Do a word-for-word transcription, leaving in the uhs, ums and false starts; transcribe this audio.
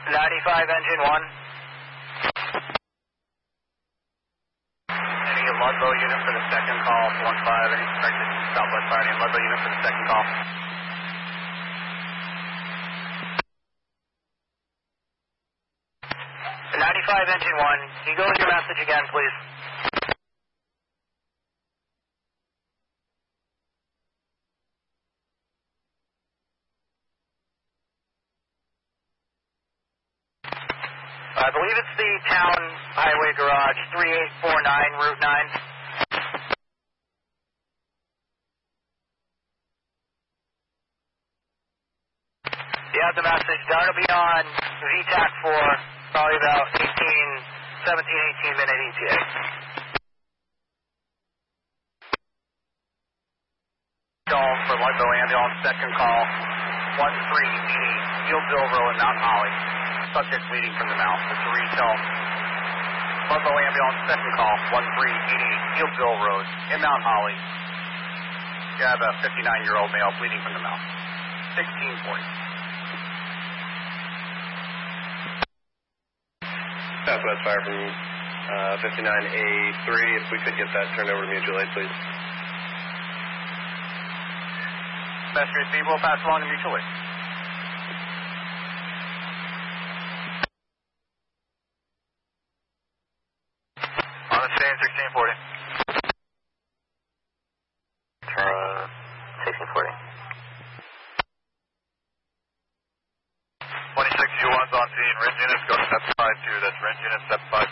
ninety-five, engine one. Any Ludlow unit for the second call, one five, any expected Southwest Friday, Ludlow unit for the second call. ninety-five, engine one. Can you go with your message again, please? I believe it's the Town Highway Garage, three eight four nine, Route nine. You have the message. Down to be on V TAC four, probably about eighteen, seventeen, eighteen minute E T A. Call for Ludlow ambulance, second call, one three D D, Fieldsville Road, Mount Holly. Subject bleeding from the mouth. It's a retail. Ludlow ambulance, second call, one three D D, Fieldsville Road, in Mount Holly. You have a fifty-nine-year-old male bleeding from the mouth. sixteen forty. Southwest Fire from uh, fifty-nine A three, if we could get that turned over to mutual aid, please. Best receive, we'll pass along to mutual aid. On the same sixteen forty. Turn sixteen forty. twenty-six U one's on scene. Ringe units go to step five two. That's Ringe unit step five